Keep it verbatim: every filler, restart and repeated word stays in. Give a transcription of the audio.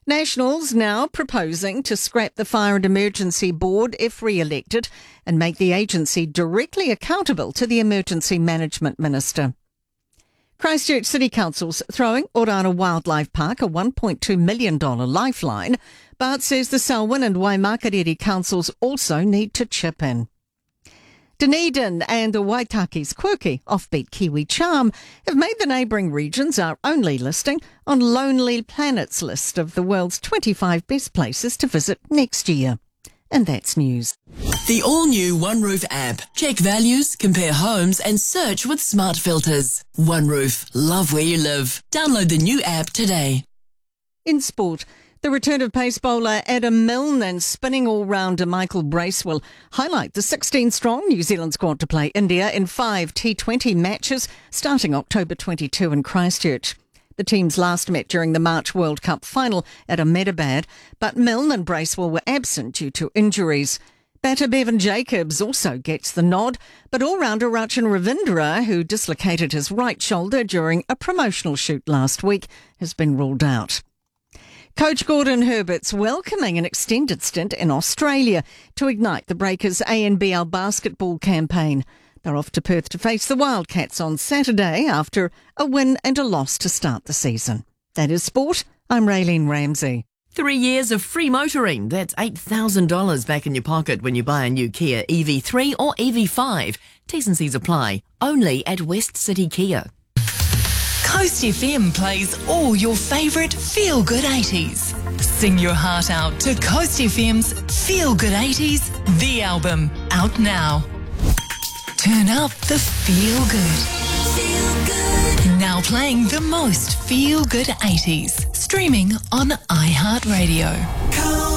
Nationals now proposing to scrap the Fire and Emergency Board if re-elected and make the agency directly accountable to the Emergency Management Minister. Christchurch City Council's throwing Orana Wildlife Park a one point two million dollars lifeline, but says the Selwyn and Waimakariri councils also need to chip in. Dunedin and the Waitaki's quirky, offbeat Kiwi charm have made the neighbouring regions our only listing on Lonely Planet's list of the world's twenty-five best places to visit next year. And that's news. The all-new OneRoof app. Check values, compare homes and search with smart filters. OneRoof. Love where you live. Download the new app today. In sport, the return of pace bowler Adam Milne and spinning all-rounder Michael Brace will highlight the sixteen-strong New Zealand squad to play India in five T twenty matches starting October twenty-second in Christchurch. The teams last met during the March World Cup final at Ahmedabad, but Milne and Bracewell were absent due to injuries. Batter Bevan Jacobs also gets the nod, but all-rounder Rachin Ravindra, who dislocated his right shoulder during a promotional shoot last week, has been ruled out. Coach Gordon Herbert's welcoming an extended stint in Australia to ignite the Breakers' A N B L basketball campaign. They're off to Perth to face the Wildcats on Saturday after a win and a loss to start the season. That is sport. I'm Raylene Ramsey. Three years of free motoring. That's eight thousand dollars back in your pocket when you buy a new Kia E V three or E V five. T's and C's apply. Only at West City Kia. Coast F M plays all your favourite feel-good eighties. Sing your heart out to Coast F M's Feel Good eighties, the album, out now. Turn up the feel good. Feel good. Now playing the most feel good eighties. Streaming on iHeartRadio.